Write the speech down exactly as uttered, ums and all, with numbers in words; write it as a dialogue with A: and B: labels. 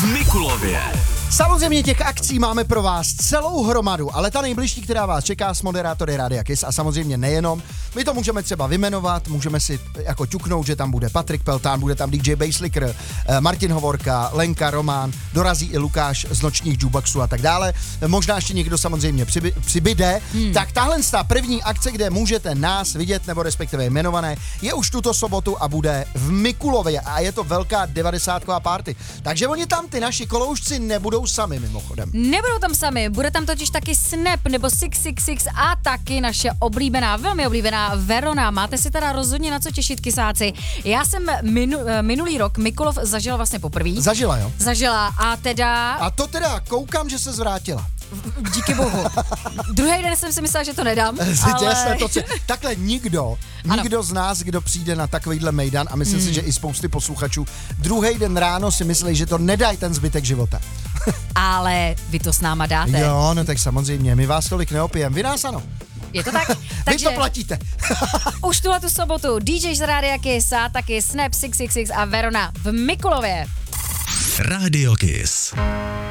A: v Mikulově.
B: Samozřejmě těch akcí máme pro vás celou hromadu, ale ta nejbližší, která vás čeká, s moderátory Rádia Kiss a samozřejmě nejenom. My to můžeme třeba vyjmenovat, můžeme si jako ťuknout, že tam bude Patrik Peltán, bude tam D J Basslicker, Martin Hovorka, Lenka, Román, dorazí i Lukáš z nočních jukeboxů a tak dále. Možná ještě někdo samozřejmě přiby, přibyde. Hmm. Tak tahle ta první akce, kde můžete nás vidět, nebo respektive jmenované, je už tuto sobotu a bude v Mikulově a je to velká devadesátková party. Takže oni tam, ty naši koloušci, nebudou sami mimochodem.
C: Nebudou tam sami, bude tam totiž taky Snap nebo šest set šedesát šest a taky naše oblíbená, velmi oblíbená Verona. Máte si teda rozhodně na co těšit, kysáci. Já jsem minu, minulý rok Mikulov zažila vlastně poprvé.
B: Zažila, jo?
C: Zažila a teda...
B: A to teda koukám, že se zvrátila.
C: Díky bohu. Druhý den jsem si myslela, že to nedám, ale...
B: Jasné, to, takhle nikdo, nikdo z nás, kdo přijde na takovýhle mejdan, a myslím hmm. si, že i spousty posluchačů, druhý den ráno si myslí, že to nedají ten zbytek života.
C: Ale vy to s náma dáte.
B: Jo, no tak samozřejmě, my vás tolik neopijem, vy nás ano.
C: Je to tak?
B: Takže vy to platíte.
C: Už tuhle tu sobotu D J z Rádia Kiss a taky Snap šest set šedesát šest a Verona v Mikulově.
A: Rádio Kiss.